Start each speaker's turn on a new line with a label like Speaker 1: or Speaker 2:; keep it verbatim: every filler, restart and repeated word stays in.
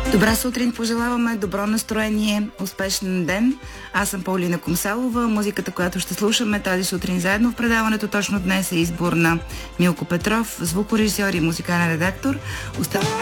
Speaker 1: Добра сутрин, пожелаваме добро настроение, успешен ден. Аз съм Паулина Комсалова. Музиката, която ще слушаме тази сутрин заедно в предаването точно днес е избор на Милко Петров, звукорежисьор и музикален редактор. Остава